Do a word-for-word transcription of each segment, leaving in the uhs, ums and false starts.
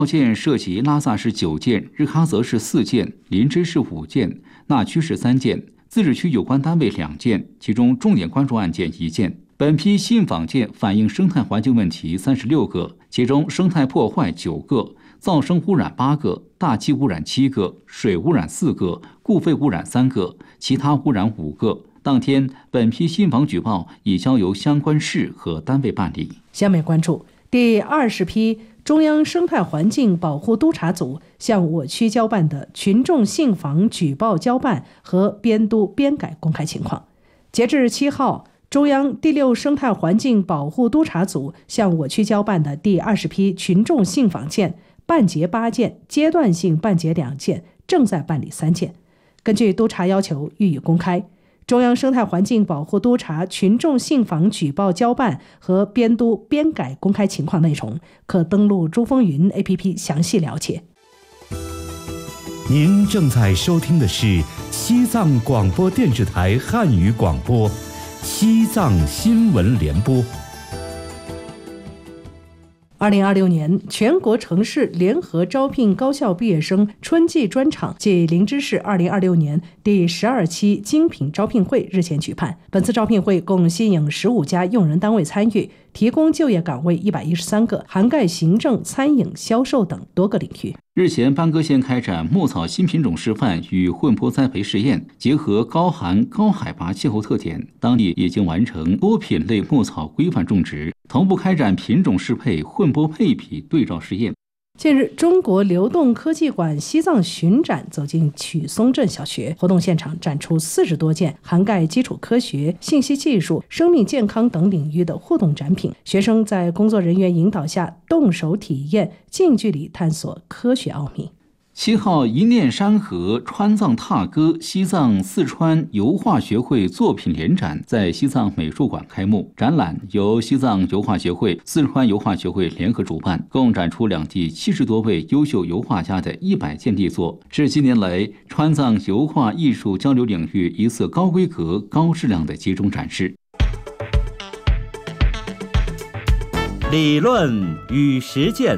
件涉及拉萨市九件，日喀则市四件，林芝市五件，那曲市三件，自治区有关单位两件，其中重点关注案件一件。本批信访件反映生态环境问题三十六个，其中生态破坏九个，噪声污染八个，大气污染七个，水污染四个，固废污染三个，其他污染五个。当天，本批信访举报已交由相关市和单位办理。 下面关注第二十批中央生态环境保护督察组向我区交办的群众信访举报交办和编督编改公开情况。截至七号，中央第六生态环境保护督察组向我区交办的第二十批群众信访件办结八件，阶段性办结两件，正在办理三件。根据督察要求予以公开。中央生态环境保护督察群众信访举报交办和编督编改公开情况内容，可登录珠风云 A P P 详细了解。 您正在收听的是西藏广播电视台汉语广播，西藏新闻联播。 二零二六年全国城市联合招聘高校毕业生春季专场暨林芝市二零二六年第十二期精品招聘会日前举办。本次招聘会共吸引十五家用人单位参与，提供就业岗位一百一十三个，涵盖行政、餐饮、销售等多个领域。 日前，班戈县开展牧草新品种示范与混播栽培试验，结合高寒、高海拔气候特点，当地已经完成多品类牧草规范种植，同步开展品种适配、混播配比对照试验。 近日，中国流动科技馆西藏巡展走进曲松镇小学，活动现场展出四十多件涵盖基础科学、信息技术、生命健康等领域的互动展品。学生在工作人员引导下动手体验，近距离探索科学奥秘。 七号，一念山河川藏踏歌西藏四川油画学会作品联展在西藏美术馆开幕。展览由西藏油画协会、四川油画学会联合主办，共展出两地七十多位优秀油画家的一百件力作，是近年来川藏油画艺术交流领域一次高规格、高质量的集中展示。 理论与实践。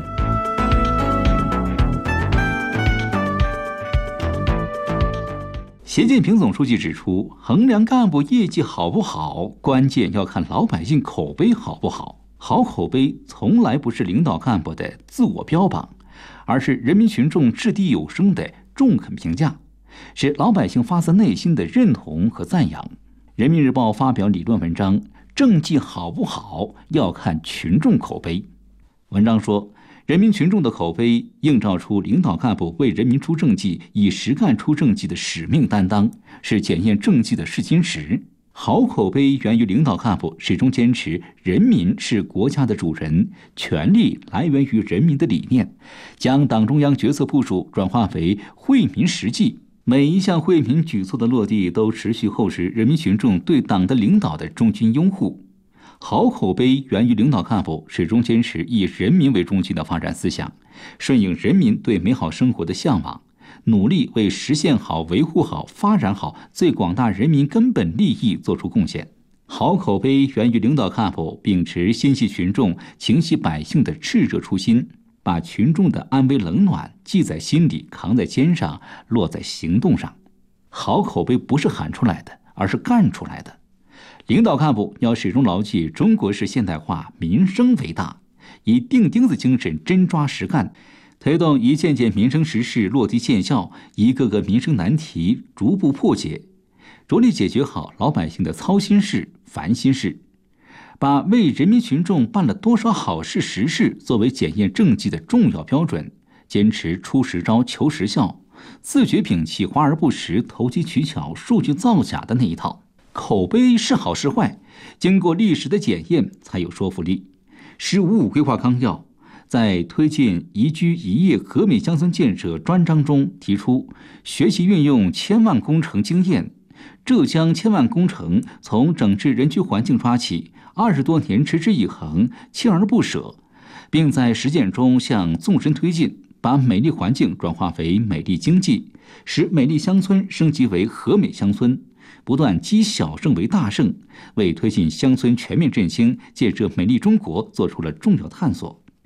习近平总书记指出，衡量干部业绩好不好，关键要看老百姓口碑好不好。好口碑从来不是领导干部的自我标榜，而是人民群众掷地有声的中肯评价，是老百姓发自内心的认同和赞扬。人民日报发表理论文章，政绩好不好要看群众口碑。文章说，人民群众的口碑映照出领导干部为人民出政绩、以实干出政绩的使命担当，是检验政绩的试金石。好口碑源于领导干部始终坚持人民是国家的主人，权力来源于人民的理念，将党中央决策部署转化为惠民实际。每一项惠民举措的落地，都持续厚实人民群众对党的领导的忠心拥护。好口碑源于领导干部始终坚持以人民为中心的发展思想，顺应人民对美好生活的向往，努力为实现好、维护好、发展好最广大人民根本利益做出贡献。好口碑源于领导干部秉持心系群众、情系百姓的炽热初心，把群众的安危冷暖记在心里、扛在肩上、落在行动上。好口碑不是喊出来的，而是干出来的。领导干部要始终牢记中国式现代化民生为大，以钉钉子精神真抓实干，推动一件件民生实事落地见效，一个个民生难题逐步破解，着力解决好老百姓的操心事、烦心事，把为人民群众办了多少好事实事作为检验政绩的重要标准，坚持出实招求实效，自觉摒弃华而不实、投机取巧、数据造假的那一套。口碑是好是坏，经过历史的检验才有说服力。十五五规划纲要在推进宜居宜业和美乡村建设专章中提出，学习运用千万工程经验。浙江千万工程从整治人居环境抓起，二十多年持之以恒、锲而不舍，并在实践中向纵深推进，把美丽环境转化为美丽经济，使美丽乡村升级为和美乡村，不断积小胜为大胜，为推进乡村全面振兴、建设美丽中国做出了重要探索。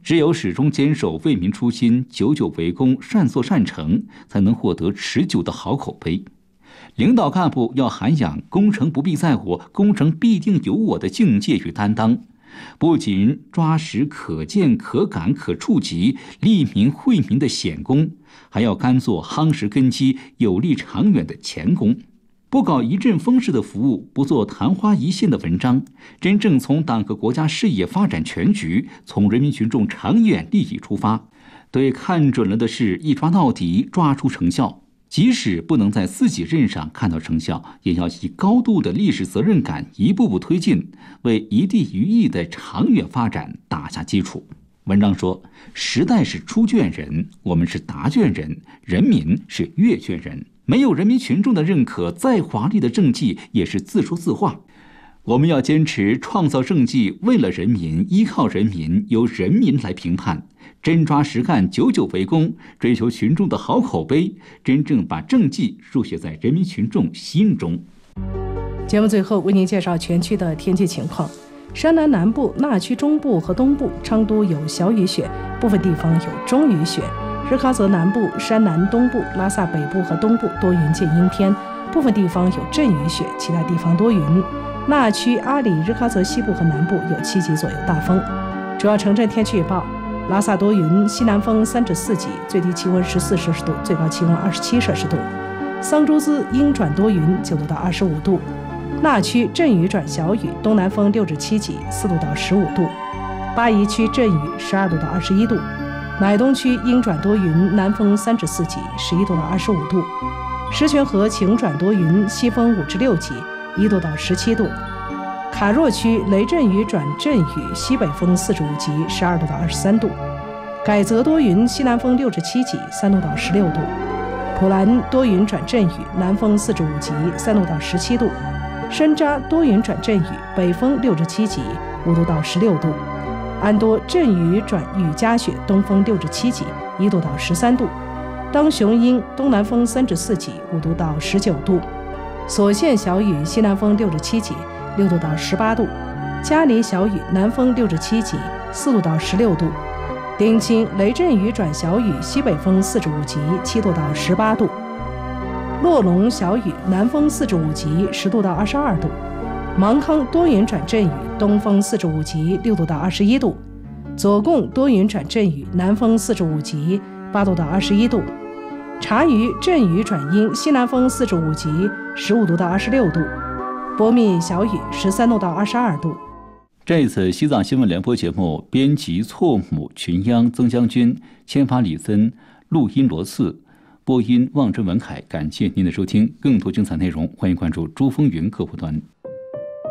只有始终坚守为民初心，久久为公，善作善成，才能获得持久的好口碑。领导干部要涵养功成不必在我，功成必定有我的境界与担当，不仅抓实可见可感可触及利民惠民的显功，还要甘做夯实根基有利长远的前功。不搞一阵风式的服务，不做昙花一现的文章，真正从党和国家事业发展全局，从人民群众长远利益出发，对看准了的事一抓到底，抓出成效。即使不能在自己任上看到成效，也要以高度的历史责任感一步步推进，为一地一域的长远发展打下基础。文章说，时代是出卷人，我们是答卷人，人民是阅卷人。没有人民群众的认可，再华丽的政绩也是自说自话。我们要坚持创造政绩，为了人民，依靠人民，由人民来评判，真抓实干，久久为功，追求群众的好口碑，真正把政绩书写在人民群众心中。 节目最后为您介绍全区的天气情况。山南南部、那区中部和东部、昌都有小雨雪，部分地方有中雨雪。日喀则南部、山南东部、拉萨北部和东部多云见阴天，部分地方有阵雨雪，其他地方多云。那区、阿里、日喀则西部和南部有七级左右大风。主要城镇天气预报：拉萨多云，西南风三至四级，最低气温十四摄氏度，最高气温二十七摄氏度。桑珠孜阴转多云，九度到二十五度。那区阵雨转小雨，东南风六至七级，四度到十五度。巴宜区阵雨，十二度到二十一度。乃东区阴转多云，南风三至四级，十一度到二十五度。石泉河晴转多云，西风五至六级，一度到十七度。卡若区雷阵雨转阵雨，西北风四至五级，十二度到二十三度。改则多云，西南风六至七级，三度到十六度。普兰多云转阵雨，南风四至五级，三度到十七度。山楂多云转阵雨，北风六至七级，五度到十六度。安多阵雨转雨夹雪，东风六至七级，一度到十三度。当雄鹰东南风三至四级，五度到十九度。所县小雨，西南风六至七级，六度到十八度。嘉陵小雨，南风六至七级，四度到十六度。丁青雷阵雨转小雨，西北风四至五级，七度到十八度。洛龙小雨，南风四至五级，十度到二十二度。芒康多云转阵雨，东风四至五级，六度到二十一度。左贡多云转阵雨，南风四至五级，八度到二十一度。察隅阵雨转阴，西南风四至五级，十五度到二十六度。波密小雨，十三度到二十二度。 这次西藏新闻联播节目，编辑错母、群央、曾将军，签发李森，录音罗次，播音望真文凯。感谢您的收听，更多精彩内容，欢迎关注珠峰云客户端。